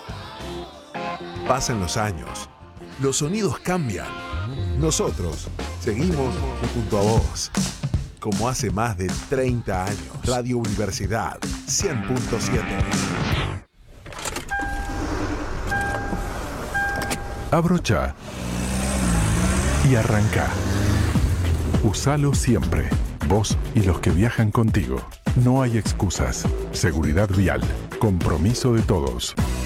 Pasan los años, los sonidos cambian. Nosotros seguimos junto a vos. Como hace más de 30 años. Radio Universidad 100.7. Abrocha y arranca. Usalo siempre. Vos y los que viajan contigo. No hay excusas. Seguridad vial. Compromiso de todos.